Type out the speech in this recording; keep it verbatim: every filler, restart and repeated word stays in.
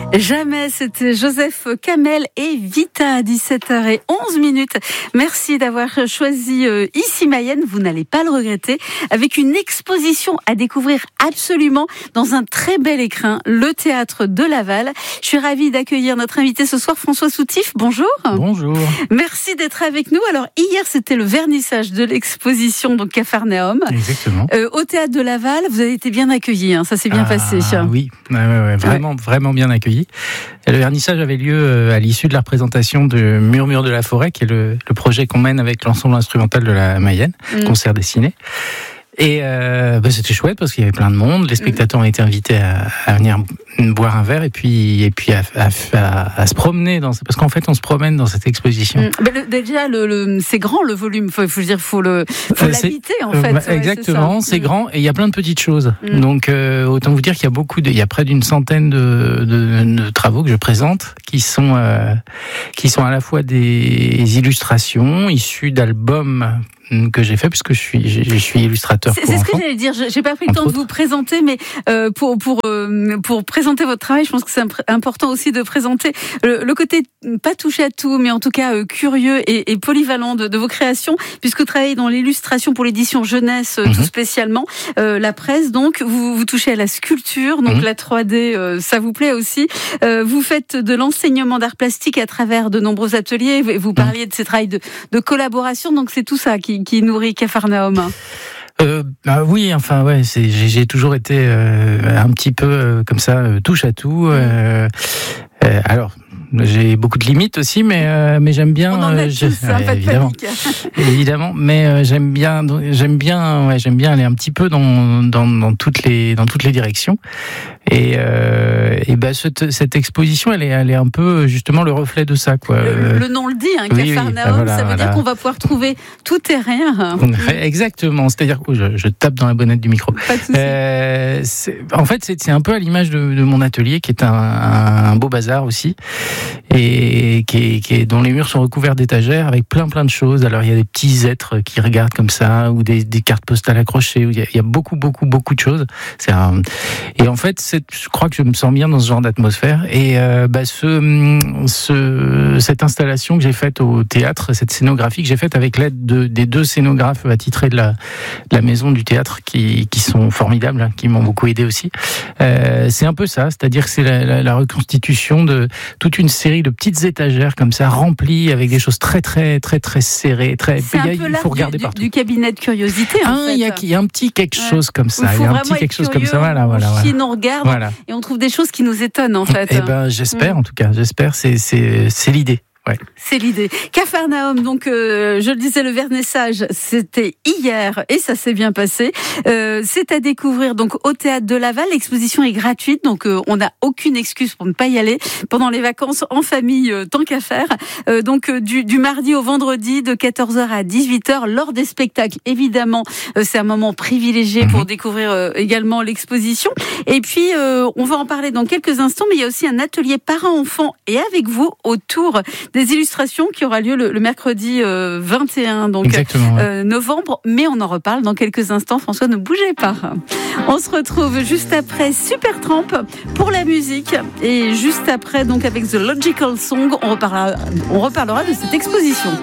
Jamais, c'était Joseph Kamel et Vita à dix-sept heures onze minutes. Merci d'avoir choisi euh, Ici Mayenne, vous n'allez pas le regretter, avec une exposition à découvrir absolument dans un très bel écrin, le théâtre de Laval. Je suis ravie d'accueillir notre invité ce soir, François Soutif. Bonjour. Bonjour. Merci d'être avec nous. Alors hier, c'était le vernissage de l'exposition donc Capharnaüm. Exactement. Euh, au théâtre de Laval, vous avez été bien accueillis, hein, ça s'est bien ah, passé. Oui, ouais, ouais, ouais, vraiment, ouais. vraiment bien accueilli. Et le vernissage avait lieu à l'issue de la représentation de Murmure de la forêt, qui est le, le projet qu'on mène avec l'ensemble instrumental de la Mayenne, mmh. concert dessiné. Et euh, bah, c'était chouette parce qu'il y avait plein de monde. Les spectateurs ont été invités à, à venir boire un verre et puis et puis à, à, à, à se promener dans parce qu'en fait on se promène dans cette exposition. Mmh. Mais le, déjà le, le c'est grand le volume. Faut, faut dire faut le faut euh, l'habiter en fait. Euh, bah, ouais, exactement, c'est, c'est grand et il y a plein de petites choses. Mmh. Donc euh, autant vous dire qu'il y a beaucoup de, il y a près d'une centaine de, de, de travaux que je présente qui sont euh, qui sont à la fois des illustrations issues d'albums que j'ai fait puisque je suis je, je suis illustrateur. C'est, pour c'est ce enfants. que j'allais dire. J'ai pas pris le temps de vous présenter, mais euh, pour pour euh, pour présenter votre travail, je pense que c'est imp- important aussi de présenter le, le côté pas touché à tout, mais en tout cas euh, curieux et, et polyvalent de, de vos créations, puisque vous travaillez dans l'illustration pour l'édition jeunesse, euh, mm-hmm. tout spécialement, euh, la presse. Donc vous vous touchez à la sculpture, donc mm-hmm. la trois D, euh, ça vous plaît aussi. Euh, vous faites de l'enseignement d'art plastique à travers de nombreux ateliers. Vous parliez mm-hmm. de ces travails de, de collaboration, donc c'est tout ça qui qui nourrit Capharnaüm. Euh, bah oui, enfin ouais, c'est, j'ai, j'ai toujours été euh, un petit peu euh, comme ça, euh, touche à tout. Euh, euh, alors. J'ai beaucoup de limites aussi, mais euh, mais j'aime bien. On en a euh, tous, hein, ouais, pas de évidemment, évidemment. Mais euh, j'aime bien, j'aime bien, ouais, j'aime bien aller un petit peu dans dans, dans toutes les dans toutes les directions. Et euh, et ben cette, cette exposition, elle est elle est un peu justement le reflet de ça, quoi. Le, le nom le dit, hein, oui, Capharnaüm, oui, ben voilà, ça veut voilà. dire qu'on va pouvoir trouver tout et rien. Exactement. C'est-à-dire que je, je tape dans la bonnette du micro. Pas de souci. Euh, c'est, en fait, c'est, c'est un peu à l'image de, de mon atelier, qui est un, un beau bazar aussi. Et qui est, qui est, dont les murs sont recouverts d'étagères avec plein plein de choses. Alors il y a des petits êtres qui regardent comme ça, ou des, des cartes postales accrochées. Il y, a, il y a beaucoup beaucoup beaucoup de choses. C'est un... Et en fait, c'est, je crois que je me sens bien dans ce genre d'atmosphère. Et euh, bah, ce, ce, cette installation que j'ai faite au théâtre, cette scénographie que j'ai faite avec l'aide de, des deux scénographes attitrés de la, de la maison du théâtre, qui, qui sont formidables, hein, qui m'ont beaucoup aidé aussi. Euh, c'est un peu ça, c'est-à-dire que c'est la, la, la reconstitution de toute une série de petites étagères comme ça, remplies avec des choses très très très très serrées, très. C'est un il peu faut regarder du, partout. Du cabinet de curiosité. Ah, en fait. il y a, il y a un petit quelque ouais. chose comme ça. Il, il y a un petit quelque chose curieux, comme ça. Voilà, voilà. Qui voilà. nous regarde voilà. et on trouve des choses qui nous étonnent en fait. Eh ben, j'espère mmh. en tout cas. J'espère. C'est c'est c'est l'idée. Ouais. C'est l'idée. Capharnaüm, donc euh, je le disais, le vernissage, c'était hier et ça s'est bien passé. Euh, c'est à découvrir donc au théâtre de Laval. L'exposition est gratuite, donc euh, on n'a aucune excuse pour ne pas y aller pendant les vacances en famille, euh, tant qu'à faire. Euh, donc euh, du, du mardi au vendredi de quatorze heures à dix-huit heures lors des spectacles. Évidemment, euh, c'est un moment privilégié mmh. pour découvrir euh, également l'exposition. Et puis euh, on va en parler dans quelques instants, mais il y a aussi un atelier parents-enfants et avec vous autour des illustrations qui aura lieu le, le mercredi euh, vingt et un donc, euh, novembre, mais on en reparle dans quelques instants. François, ne bougez pas. On se retrouve juste après Supertramp pour la musique et juste après donc avec The Logical Song, on reparlera, on reparlera de cette exposition.